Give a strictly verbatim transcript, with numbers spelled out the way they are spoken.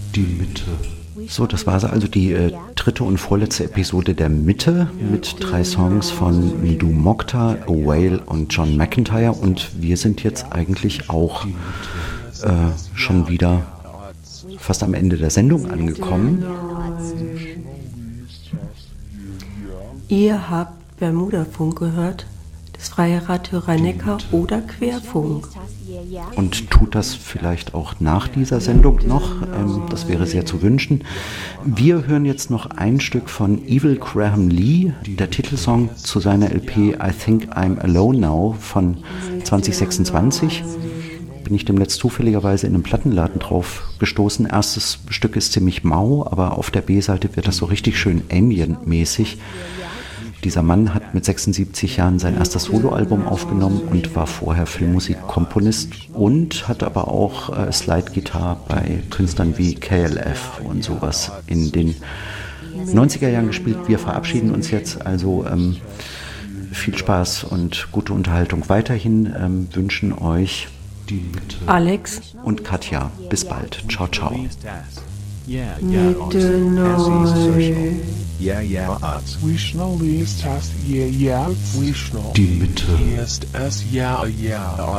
Die Mitte. So, das war also die äh, dritte und vorletzte Episode der Mitte mit drei Songs von Midu Mokhtar, A Whale und John McEntire. Und wir sind jetzt eigentlich auch äh, schon wieder fast am Ende der Sendung angekommen. Ihr habt Bermuda-Funk gehört, das Freie Radio Rhein-Neckar oder Querfunk. Und tut das vielleicht auch nach dieser Sendung noch. Ähm, das wäre sehr zu wünschen. Wir hören jetzt noch ein Stück von Evil Graham Lee, der Titelsong zu seiner L P I Think I'm Alone Now von zwanzig sechsundzwanzig. Bin ich demnächst zufälligerweise in einem Plattenladen drauf gestoßen. Erstes Stück ist ziemlich mau, aber auf der B-Seite wird das so richtig schön ambient-mäßig. Dieser Mann hat mit sechsundsiebzig Jahren sein erstes Soloalbum aufgenommen und war vorher Filmmusikkomponist und hat aber auch äh, Slide-Gitarre bei Künstlern wie K L F und sowas in den neunziger Jahren gespielt. Wir verabschieden uns jetzt, also ähm, viel Spaß und gute Unterhaltung weiterhin, ähm, wünschen euch Alex und Katja. Bis bald. Ciao, ciao. Yeah, yeah, Mitte neu. yeah, yeah, us. We slowly test, yeah, yeah, we slowly. Die Mitte. Yes, as, yeah, yeah.